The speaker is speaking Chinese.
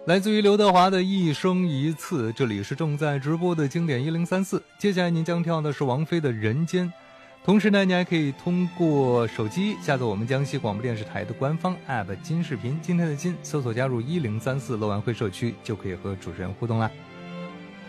来自于刘德华的《一生一次》，这里是正在直播的经典1034。接下来您将跳的是王菲的《人间》。同时呢，你还可以通过手机下载我们江西广播电视台的官方 App 金视频，今天的金搜索加入1034乐玩会社区，就可以和主持人互动啦。